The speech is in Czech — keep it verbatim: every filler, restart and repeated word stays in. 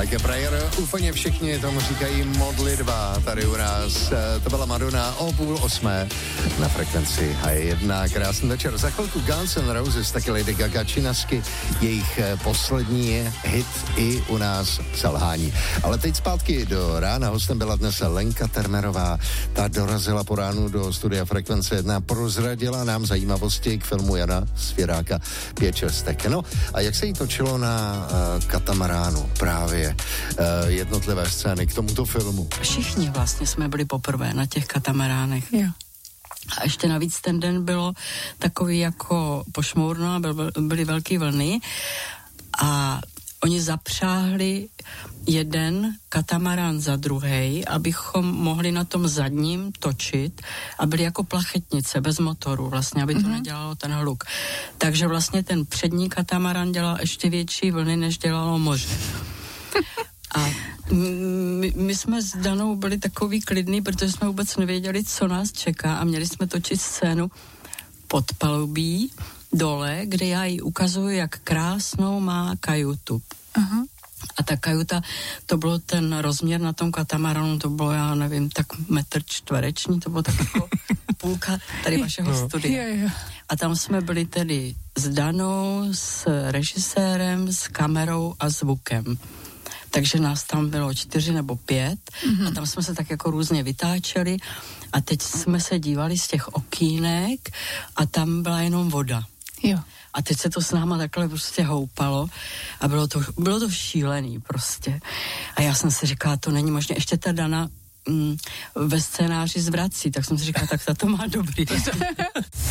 Like a prayer, úplně všichni tomu říkají modlitba tady u nás. To byla Madonna o půl osmé na frekvenci H jedna. Krásný večer. Za chvilku Guns N' Roses, taky Lady Gaga, Činasky, jejich poslední hit i u nás selhání. Ale teď zpátky do rána. Hostem byla dnes Lenka Termerová. Ta dorazila po ránu do studia frekvence jedna, prozradila nám zajímavosti k filmu Jana Svěráka Pět šestek. No a jak se jí točilo na uh, katamaránu právě uh, jednotlivé scény k tomuto filmu? Všichni vlastně jsme byli poprvé na těch katamaránech. Jo. A ještě navíc ten den bylo takový jako pošmourno a byl, byly velké vlny a oni zapřáhli jeden katamarán za druhej, abychom mohli na tom zadním točit a byli jako plachetnice bez motoru vlastně, aby to mm-hmm. nedělalo ten hluk. Takže vlastně ten přední katamarán dělal ještě větší vlny, než dělalo moře. A my, my jsme s Danou byli takový klidný, protože jsme vůbec nevěděli, co nás čeká a měli jsme točit scénu pod palubí dole, kde já jí ukazuju, jak krásnou má kajutu. Aha. A ta kajuta, to bylo ten rozměr na tom katamaranu, to bylo, já nevím, tak metr čtvereční, to bylo tak jako půlka tady vašeho studia. A tam jsme byli tedy s Danou, s režisérem, s kamerou a zvukem. Takže nás tam bylo čtyři nebo pět mm-hmm. a tam jsme se tak jako různě vytáčeli a teď jsme se dívali z těch okýnek a tam byla jenom voda. Jo. A teď se to s náma takhle prostě houpalo a bylo to, bylo to šílený prostě. A já jsem si říkala, to není možné. Ještě ta Dana mm, ve scénáři zvrací, tak jsem si říkala, tak ta to má dobrý.